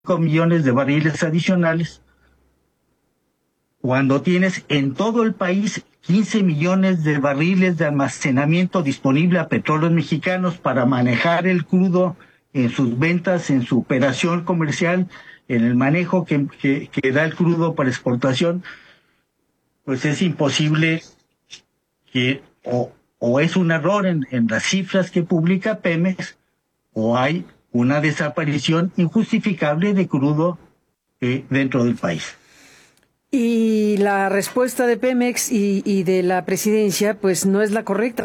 millones de barriles adicionales, cuando tienes en todo el país 15 millones de barriles de almacenamiento disponible a Petróleos Mexicanos para manejar el crudo en sus ventas, en su operación comercial, en el manejo que da el crudo para exportación, pues es imposible que o es un error en las cifras que publica Pemex, o hay una desaparición injustificable de crudo dentro del país. Y la respuesta de Pemex y de la presidencia, pues no es la correcta.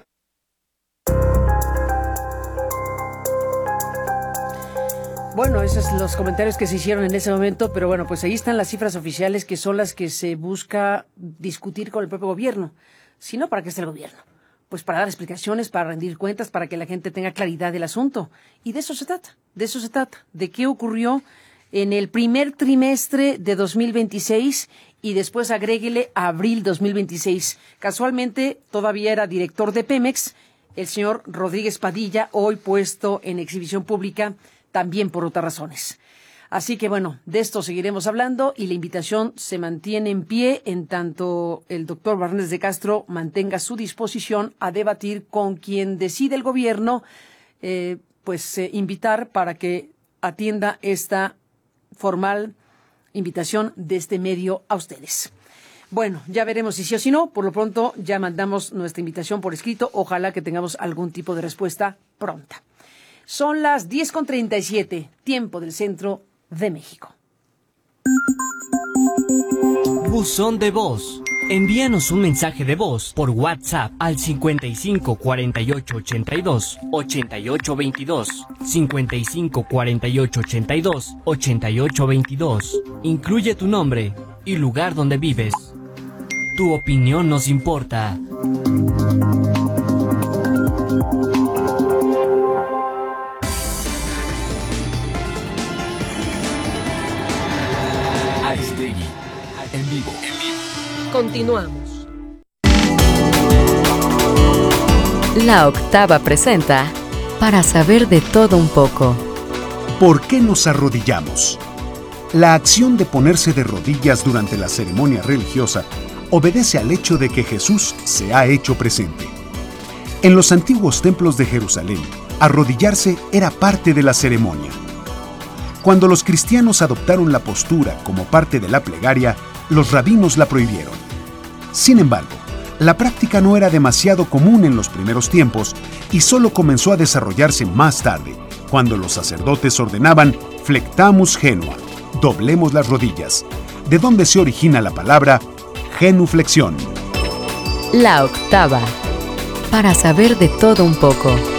Bueno, esos son los comentarios que se hicieron en ese momento, pero bueno, pues ahí están las cifras oficiales, que son las que se busca discutir con el propio gobierno. Si no, ¿para qué está el gobierno? Pues para dar explicaciones, para rendir cuentas, para que la gente tenga claridad del asunto. Y de eso se trata, de qué ocurrió en el primer trimestre de 2026 y después agréguele abril 2026. Casualmente todavía era director de Pemex el señor Rodríguez Padilla, hoy puesto en exhibición pública también por otras razones. Así que bueno, de esto seguiremos hablando y la invitación se mantiene en pie en tanto el doctor Barrales de Castro mantenga su disposición a debatir con quien decide el gobierno, invitar para que atienda esta formal invitación de este medio a ustedes. Bueno, ya veremos si sí o si no. Por lo pronto ya mandamos nuestra invitación por escrito. Ojalá que tengamos algún tipo de respuesta pronta. Son las 10:37, tiempo del centro de México. Buzón de voz. Envíanos un mensaje de voz por WhatsApp al 55 48 82 88 22, 55 48 82 88 22. Incluye tu nombre y lugar donde vives. Tu opinión nos importa. Aristegui, en vivo. Continuamos. La Octava presenta Para saber de todo un poco. ¿Por qué nos arrodillamos? La acción de ponerse de rodillas durante la ceremonia religiosa obedece al hecho de que Jesús se ha hecho presente. En los antiguos templos de Jerusalén, arrodillarse era parte de la ceremonia. Cuando los cristianos adoptaron la postura como parte de la plegaria, los rabinos la prohibieron. Sin embargo, la práctica no era demasiado común en los primeros tiempos y solo comenzó a desarrollarse más tarde, cuando los sacerdotes ordenaban flectamus genua, doblemos las rodillas, de donde se origina la palabra genuflexión. La Octava, para saber de todo un poco.